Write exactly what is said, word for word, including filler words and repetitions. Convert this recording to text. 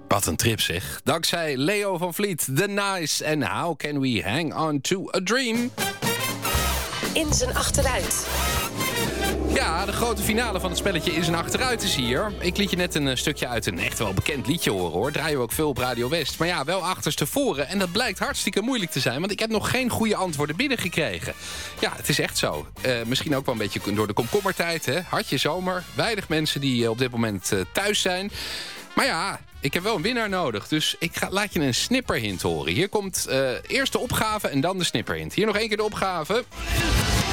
Wat een trip zeg. Dankzij Leo van Vliet, The Nice en How Can We Hang On To A Dream. In zijn achteruit. Ja, de grote finale van het spelletje In zijn achteruit is hier. Ik liet je net een stukje uit een echt wel bekend liedje horen, hoor. Draaien we ook veel op Radio West. Maar ja, wel achterstevoren. En dat blijkt hartstikke moeilijk te zijn, want ik heb nog geen goede antwoorden binnengekregen. Ja, het is echt zo. Uh, misschien ook wel een beetje door de komkommertijd, hè. Hartje zomer. Weinig mensen die uh, op dit moment uh, thuis zijn. Maar ja, ik heb wel een winnaar nodig. Dus ik ga, laat je een snipperhint horen. Hier komt uh, eerst de opgave en dan de snipperhint. Hier nog één keer de opgave.